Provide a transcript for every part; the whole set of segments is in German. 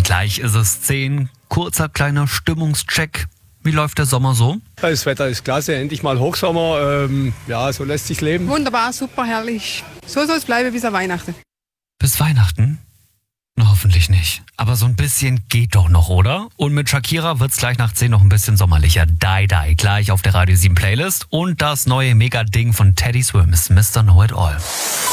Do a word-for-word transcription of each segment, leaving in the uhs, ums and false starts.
Gleich ist es zehn. Kurzer kleiner Stimmungscheck. Wie läuft der Sommer so? Das Wetter ist klasse, endlich mal Hochsommer. Ähm, ja, so lässt sich leben. Wunderbar, super, herrlich. So soll es bleiben bis an Weihnachten. Bis Weihnachten? Na, hoffentlich nicht. Aber so ein bisschen geht doch noch, oder? Und mit Shakira wird's gleich nach zehn noch ein bisschen sommerlicher. Die Die, gleich auf der Radio sieben Playlist. Und das neue Mega-Ding von Teddy Swims, Mister Know It All.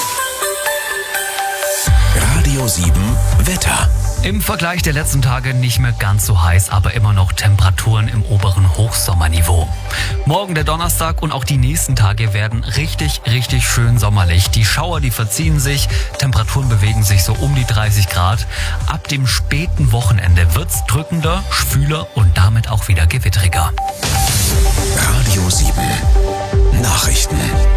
Radio sieben Wetter. Im Vergleich der letzten Tage nicht mehr ganz so heiß, aber immer noch Temperaturen im oberen Hochsommerniveau. Morgen der Donnerstag und auch die nächsten Tage werden richtig, richtig schön sommerlich. Die Schauer, die verziehen sich, Temperaturen bewegen sich so um die dreißig Grad. Ab dem späten Wochenende wird's drückender, schwüler und damit auch wieder gewittriger. Radio sieben Nachrichten.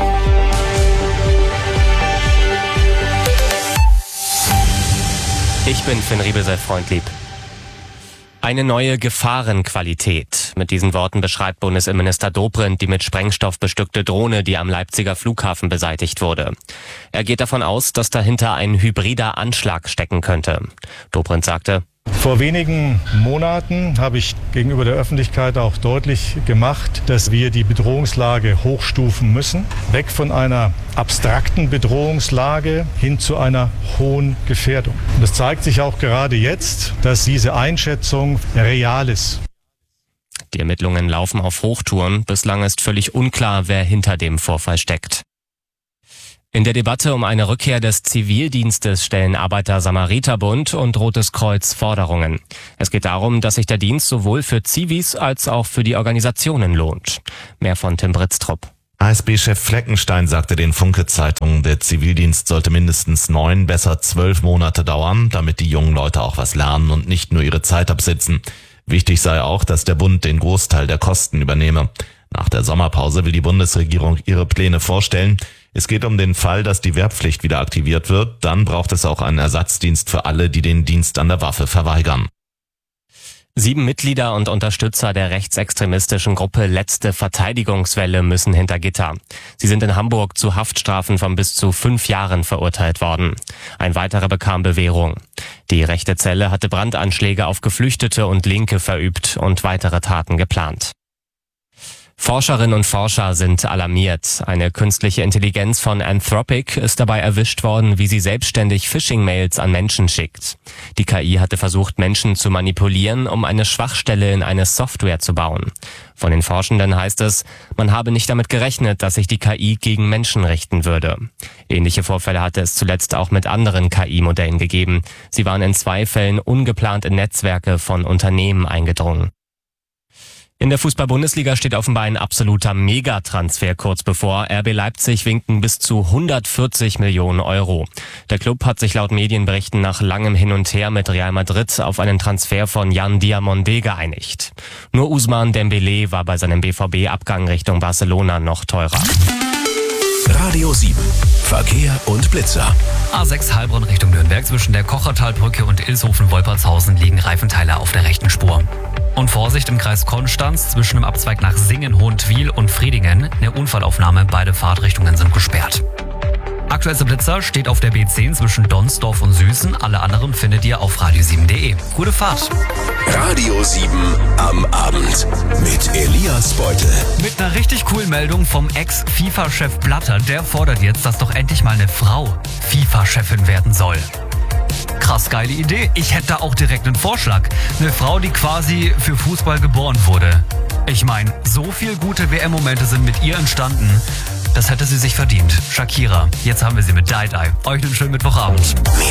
Ich bin Finn Riebesel-Freundlieb. Eine neue Gefahrenqualität. Mit diesen Worten beschreibt Bundesinnenminister Dobrindt die mit Sprengstoff bestückte Drohne, die am Leipziger Flughafen beseitigt wurde. Er geht davon aus, dass dahinter ein hybrider Anschlag stecken könnte. Dobrindt sagte: Vor wenigen Monaten habe ich gegenüber der Öffentlichkeit auch deutlich gemacht, dass wir die Bedrohungslage hochstufen müssen. Weg von einer abstrakten Bedrohungslage hin zu einer hohen Gefährdung. Und es zeigt sich auch gerade jetzt, dass diese Einschätzung real ist. Die Ermittlungen laufen auf Hochtouren. Bislang ist völlig unklar, wer hinter dem Vorfall steckt. In der Debatte um eine Rückkehr des Zivildienstes stellen Arbeiter-Samariter-Bund und Rotes Kreuz Forderungen. Es geht darum, dass sich der Dienst sowohl für Zivis als auch für die Organisationen lohnt. Mehr von Tim Britztrup. A S B-Chef Fleckenstein sagte den Funke-Zeitungen, der Zivildienst sollte mindestens neun, besser zwölf Monate dauern, damit die jungen Leute auch was lernen und nicht nur ihre Zeit absitzen. Wichtig sei auch, dass der Bund den Großteil der Kosten übernehme. Nach der Sommerpause will die Bundesregierung ihre Pläne vorstellen. Es geht um den Fall, dass die Wehrpflicht wieder aktiviert wird. Dann braucht es auch einen Ersatzdienst für alle, die den Dienst an der Waffe verweigern. Sieben Mitglieder und Unterstützer der rechtsextremistischen Gruppe Letzte Verteidigungswelle müssen hinter Gitter. Sie sind in Hamburg zu Haftstrafen von bis zu fünf Jahren verurteilt worden. Ein weiterer bekam Bewährung. Die rechte Zelle hatte Brandanschläge auf Geflüchtete und Linke verübt und weitere Taten geplant. Forscherinnen und Forscher sind alarmiert. Eine künstliche Intelligenz von Anthropic ist dabei erwischt worden, wie sie selbstständig Phishing-Mails an Menschen schickt. Die K I hatte versucht, Menschen zu manipulieren, um eine Schwachstelle in eine Software zu bauen. Von den Forschenden heißt es, man habe nicht damit gerechnet, dass sich die K I gegen Menschen richten würde. Ähnliche Vorfälle hatte es zuletzt auch mit anderen K I-Modellen gegeben. Sie waren in zwei Fällen ungeplant in Netzwerke von Unternehmen eingedrungen. In der Fußball-Bundesliga steht offenbar ein absoluter Megatransfer kurz bevor. R B Leipzig winken bis zu hundertvierzig Millionen Euro. Der Club hat sich laut Medienberichten nach langem Hin und Her mit Real Madrid auf einen Transfer von Yan Diamonde geeinigt. Nur Ousmane Dembélé war bei seinem B V B-Abgang Richtung Barcelona noch teurer. Radio sieben Verkehr und Blitzer. A sechs Heilbronn Richtung Nürnberg. Zwischen der Kochertalbrücke und Ilshofen-Wolpertshausen liegen Reifenteile auf der rechten Spur. Und Vorsicht im Kreis Konstanz zwischen dem Abzweig nach Singen, Hohentwiel und Friedingen. Eine Unfallaufnahme, beide Fahrtrichtungen sind gesperrt. Aktuellste Blitzer steht auf der B zehn zwischen Donsdorf und Süßen. Alle anderen findet ihr auf radio sieben punkt de. Gute Fahrt. Radio sieben am Abend mit Elias Beutel. Mit einer richtig coolen Meldung vom Ex-FIFA-Chef Blatter. Der fordert jetzt, dass doch endlich mal eine Frau FIFA-Chefin werden soll. Krass geile Idee. Ich hätte da auch direkt einen Vorschlag. Eine Frau, die quasi für Fußball geboren wurde. Ich meine, so viel gute W M-Momente sind mit ihr entstanden. Das hätte sie sich verdient. Shakira. Jetzt haben wir sie mit Die Die. Euch einen schönen Mittwochabend. Mehr